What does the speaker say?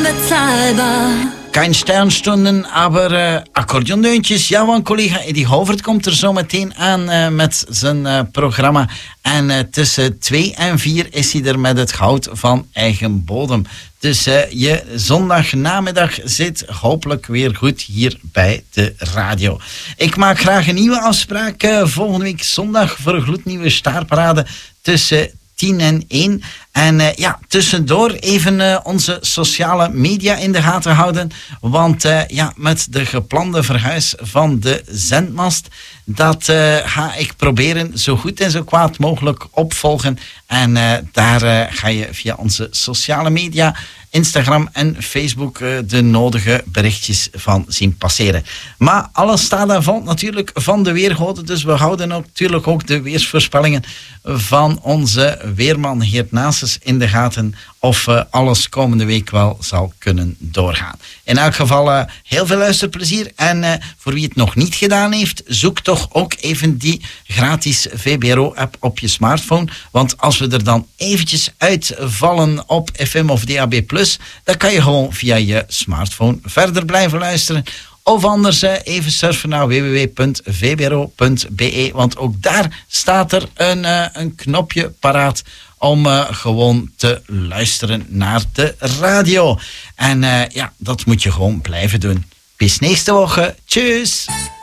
unbezahlbar. Kein Sternstunden, aber accordeondeuntjes. Ja, want collega Eddie Hovert komt er zo meteen aan met zijn programma. En tussen 2 en 4 is hij er met het goud van eigen bodem. Dus je zondagnamiddag zit hopelijk weer goed hier bij de radio. Ik maak graag een nieuwe afspraak volgende week zondag voor een gloednieuwe Staarparade tussen 10 en 1. En tussendoor even onze sociale media in de gaten houden. Want met de geplande verhuis van de zendmast, dat ga ik proberen zo goed en zo kwaad mogelijk opvolgen. En daar ga je via onze sociale media, Instagram en Facebook de nodige berichtjes van zien passeren. Maar alles staat en valt natuurlijk van de weergoden. Dus we houden natuurlijk ook de weersvoorspellingen van onze weerman Geert Naasses in de gaten, of alles komende week wel zal kunnen doorgaan. In elk geval heel veel luisterplezier. En voor wie het nog niet gedaan heeft, zoek toch ook even die gratis VBRO-app op je smartphone. Want als we er dan eventjes uitvallen op FM of DAB+, dan kan je gewoon via je smartphone verder blijven luisteren. Of anders even surfen naar www.vbro.be. Want ook daar staat er een knopje paraat om gewoon te luisteren naar de radio. En dat moet je gewoon blijven doen. Bis nächste Woche. Tschüss.